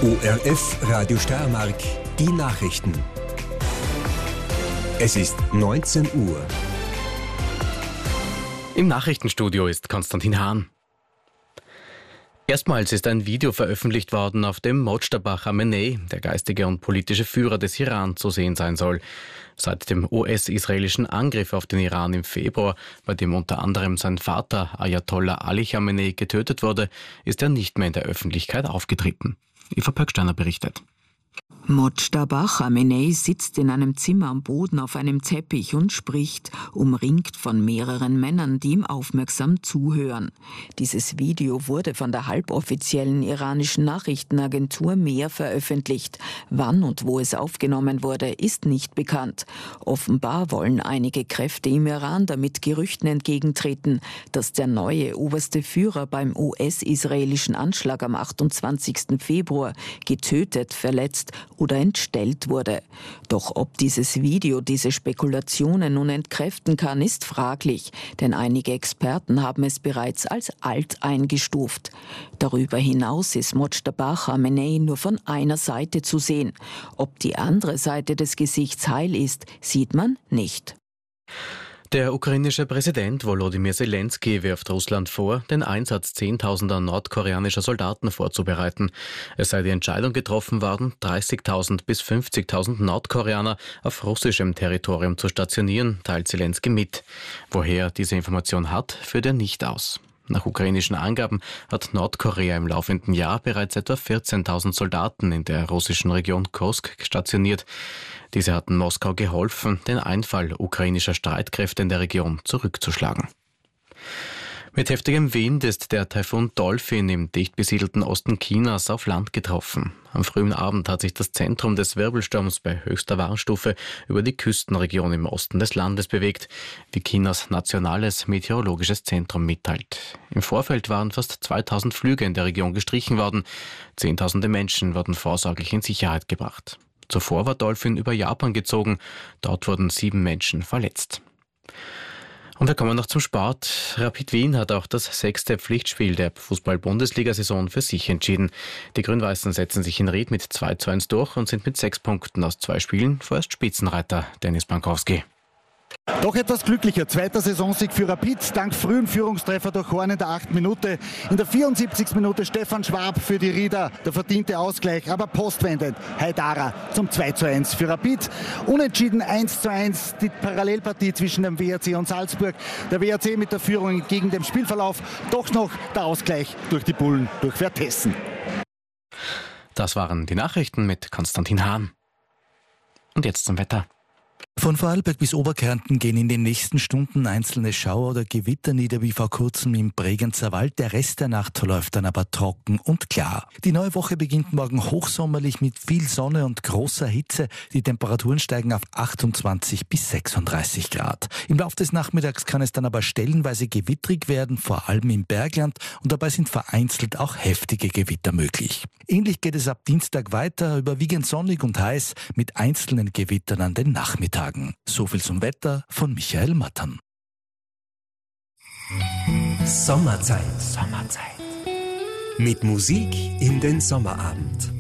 ORF Radio Steiermark, die Nachrichten. Es ist 19 Uhr. Im Nachrichtenstudio ist Konstantin Hahn. Erstmals ist ein Video veröffentlicht worden, auf dem Mojtaba Khamenei, der geistige und politische Führer des Iran, zu sehen sein soll. Seit dem US-israelischen Angriff auf den Iran im Februar, bei dem unter anderem sein Vater Ayatollah Ali Khamenei getötet wurde, ist er nicht mehr in der Öffentlichkeit aufgetreten. Eva Pöcksteiner berichtet. Mojtaba Khamenei sitzt in einem Zimmer am Boden auf einem Teppich und spricht, umringt von mehreren Männern, die ihm aufmerksam zuhören. Dieses Video wurde von der halboffiziellen iranischen Nachrichtenagentur MER veröffentlicht. Wann und wo es aufgenommen wurde, ist nicht bekannt. Offenbar wollen einige Kräfte im Iran damit Gerüchten entgegentreten, dass der neue oberste Führer beim US-israelischen Anschlag am 28. Februar getötet, verletzt oder entstellt wurde. Doch ob dieses Video diese Spekulationen nun entkräften kann, ist fraglich, denn einige Experten haben es bereits als alt eingestuft. Darüber hinaus ist Mojtaba Khamenei nur von einer Seite zu sehen. Ob die andere Seite des Gesichts heil ist, sieht man nicht. Der ukrainische Präsident Volodymyr Zelensky wirft Russland vor, den Einsatz zehntausender nordkoreanischer Soldaten vorzubereiten. Es sei die Entscheidung getroffen worden, 30.000 bis 50.000 Nordkoreaner auf russischem Territorium zu stationieren, teilt Zelensky mit. Woher er diese Information hat, führt er nicht aus. Nach ukrainischen Angaben hat Nordkorea im laufenden Jahr bereits etwa 14.000 Soldaten in der russischen Region Kursk stationiert. Diese hatten Moskau geholfen, den Einfall ukrainischer Streitkräfte in der Region zurückzuschlagen. Mit heftigem Wind ist der Taifun Dolphin im dicht besiedelten Osten Chinas auf Land getroffen. Am frühen Abend hat sich das Zentrum des Wirbelsturms bei höchster Warnstufe über die Küstenregion im Osten des Landes bewegt, wie Chinas nationales meteorologisches Zentrum mitteilt. Im Vorfeld waren fast 2000 Flüge in der Region gestrichen worden. Zehntausende Menschen wurden vorsorglich in Sicherheit gebracht. Zuvor war Dolphin über Japan gezogen. Dort wurden 7 Menschen verletzt. Und wir kommen noch zum Sport. Rapid Wien hat auch das 6. Pflichtspiel der Fußball-Bundesliga-Saison für sich entschieden. Die Grün-Weißen setzen sich in Ried mit 2:1 durch und sind mit 6 Punkten aus 2 Spielen vorerst Spitzenreiter. Dennis Bankowski. Doch etwas glücklicher, 2. Saisonsieg für Rapid, dank frühen Führungstreffer durch Horn in der 8. Minute. In der 74. Minute Stefan Schwab für die Rieder, der verdiente Ausgleich, aber postwendend Haidara zum 2:1 für Rapid. Unentschieden 1:1 die Parallelpartie zwischen dem WRC und Salzburg. Der WRC mit der Führung entgegen dem Spielverlauf, doch noch der Ausgleich durch die Bullen, durch Vertessen. Das waren die Nachrichten mit Konstantin Hahn. Und jetzt zum Wetter. Von Vorarlberg bis Oberkärnten gehen in den nächsten Stunden einzelne Schauer oder Gewitter nieder, wie vor kurzem im Bregenzer Wald. Der Rest der Nacht verläuft dann aber trocken und klar. Die neue Woche beginnt morgen hochsommerlich mit viel Sonne und großer Hitze. Die Temperaturen steigen auf 28 bis 36 Grad. Im Laufe des Nachmittags kann es dann aber stellenweise gewittrig werden, vor allem im Bergland. Und dabei sind vereinzelt auch heftige Gewitter möglich. Ähnlich geht es ab Dienstag weiter, überwiegend sonnig und heiß, mit einzelnen Gewittern an den Nachmittagen. So viel zum Wetter von Michael Mattern. Sommerzeit. Mit Musik in den Sommerabend.